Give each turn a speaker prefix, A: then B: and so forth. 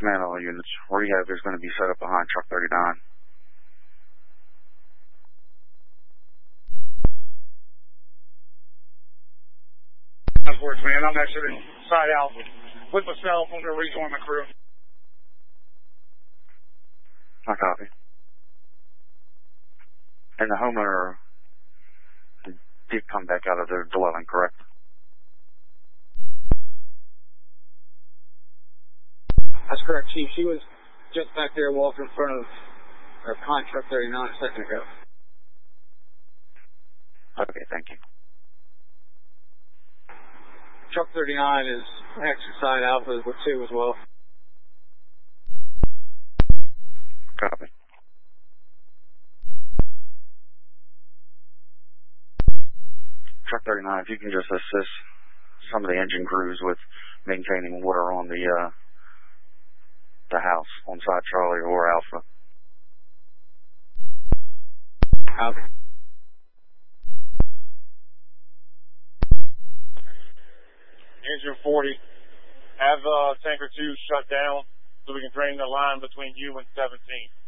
A: man all units. Rehab is going to be set up behind truck 39.
B: Words, man. I'm actually side out with myself. I'm going to rejoin my crew.
A: I copy. And the homeowner did come back out of their dwelling, correct?
B: That's correct, Chief. She was just back there walking in front of our contract 39 a second ago.
A: Okay, thank you.
B: Truck 39 is actually side out with 2 as well.
A: Copy. Truck 39, if you can just assist some of the engine crews with maintaining water on the house on side Charlie or Alpha.
B: Okay.
C: Engine 40, have tanker 2 shut down so we can drain the line between you and 17.